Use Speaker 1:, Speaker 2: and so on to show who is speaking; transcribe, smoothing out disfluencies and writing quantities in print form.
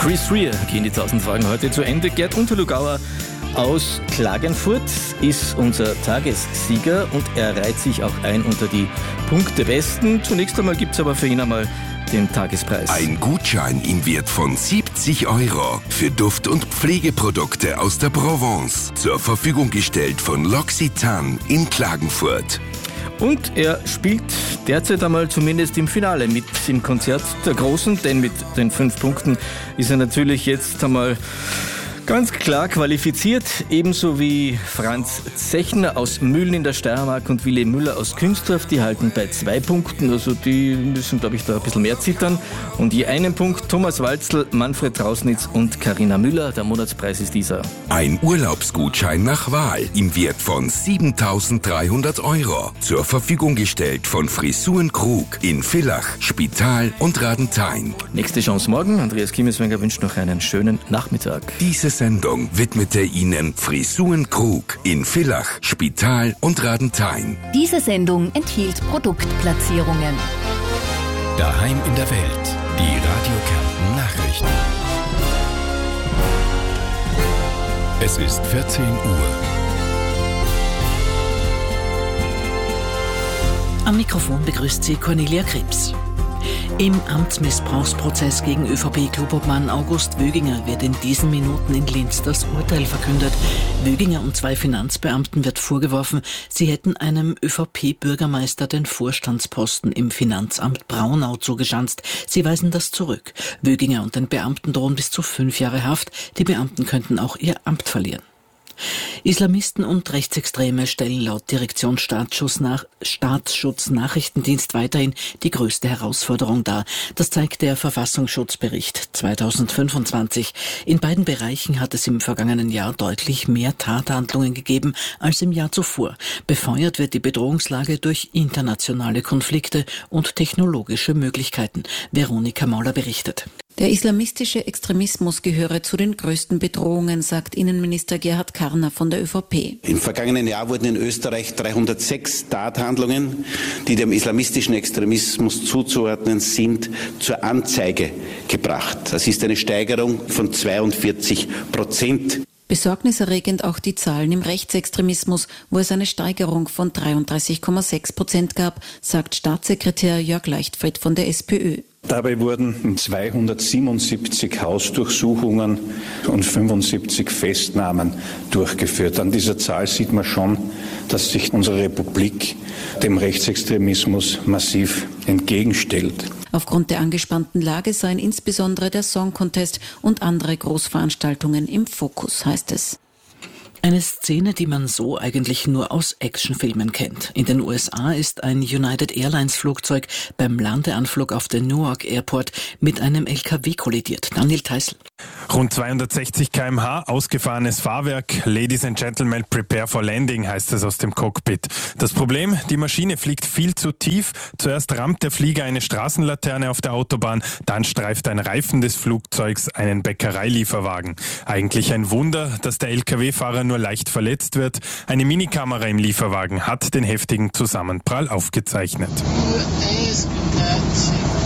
Speaker 1: Chris Rea gehen die 1000 Fragen heute zu Ende. Gerd Unterlugauer aus Klagenfurt ist unser Tagessieger und er reiht sich auch ein unter die Punktebesten. Zunächst einmal gibt es aber für ihn einmal den Tagespreis.
Speaker 2: Ein Gutschein im Wert von 70 € für Duft- und Pflegeprodukte aus der Provence. Zur Verfügung gestellt von L'Occitane in Klagenfurt.
Speaker 1: Und er spielt derzeit einmal zumindest im Finale mit im Konzert der Großen, denn mit den 5 Punkten ist er natürlich jetzt einmal ganz klar qualifiziert, ebenso wie Franz Zechner aus Mühlen in der Steiermark und Willi Müller aus Künstorf. Die halten bei 2 Punkten, also die müssen, glaube ich, da ein bisschen mehr zittern. Und je einen Punkt Thomas Walzl, Manfred Trausnitz und Carina Müller. Der Monatspreis ist dieser.
Speaker 2: Ein Urlaubsgutschein nach Wahl im Wert von 7.300 €. Zur Verfügung gestellt von Frisuren Krug in Villach, Spital und Radenthein.
Speaker 1: Nächste Chance morgen. Andreas Kimmeswenger wünscht noch einen schönen Nachmittag.
Speaker 2: Diese Sendung widmete Ihnen Frisuren Krug in Villach, Spital und Radenthein.
Speaker 3: Diese Sendung enthielt Produktplatzierungen.
Speaker 4: Daheim in der Welt. Die Radio Kärnten Nachrichten. Es ist 14 Uhr.
Speaker 5: Am Mikrofon begrüßt sie Cornelia Krebs. Im Amtsmissbrauchsprozess gegen ÖVP-Klubobmann August Wöginger wird in diesen Minuten in Linz das Urteil verkündet. Wöginger und 2 Finanzbeamten wird vorgeworfen, sie hätten einem ÖVP-Bürgermeister den Vorstandsposten im Finanzamt Braunau zugeschanzt. Sie weisen das zurück. Wöginger und den Beamten drohen bis zu 5 Jahre Haft. Die Beamten könnten auch ihr Amt verlieren. Islamisten und Rechtsextreme stellen laut Direktion StaatsschutzNachrichtendienst weiterhin die größte Herausforderung dar. Das zeigt der Verfassungsschutzbericht 2025. In beiden Bereichen hat es im vergangenen Jahr deutlich mehr Tathandlungen gegeben als im Jahr zuvor. Befeuert wird die Bedrohungslage durch internationale Konflikte und technologische Möglichkeiten. Veronika Mauler berichtet.
Speaker 6: Der islamistische Extremismus gehöre zu den größten Bedrohungen, sagt Innenminister Gerhard Karner von der ÖVP.
Speaker 7: Im vergangenen Jahr wurden in Österreich 306 Tathandlungen, die dem islamistischen Extremismus zuzuordnen sind, zur Anzeige gebracht. Das ist eine Steigerung von 42%.
Speaker 6: Besorgniserregend auch die Zahlen im Rechtsextremismus, wo es eine Steigerung von 33,6% gab, sagt Staatssekretär Jörg Leichtfried von der SPÖ.
Speaker 8: Dabei wurden 277 Hausdurchsuchungen und 75 Festnahmen durchgeführt. An dieser Zahl sieht man schon, dass sich unsere Republik dem Rechtsextremismus massiv entgegenstellt.
Speaker 6: Aufgrund der angespannten Lage seien insbesondere der Song Contest und andere Großveranstaltungen im Fokus, heißt es.
Speaker 5: Eine Szene, die man so eigentlich nur aus Actionfilmen kennt. In den USA ist ein United Airlines Flugzeug beim Landeanflug auf den Newark Airport mit einem LKW kollidiert. Daniel Theißl.
Speaker 9: Rund 260 km/h, ausgefahrenes Fahrwerk. Ladies and Gentlemen, prepare for landing, heißt es aus dem Cockpit. Das Problem, die Maschine fliegt viel zu tief. Zuerst rammt der Flieger eine Straßenlaterne auf der Autobahn, dann streift ein Reifen des Flugzeugs einen Bäckereilieferwagen. Eigentlich ein Wunder, dass der LKW-Fahrer nur leicht verletzt wird. Eine Minikamera im Lieferwagen hat den heftigen Zusammenprall aufgezeichnet.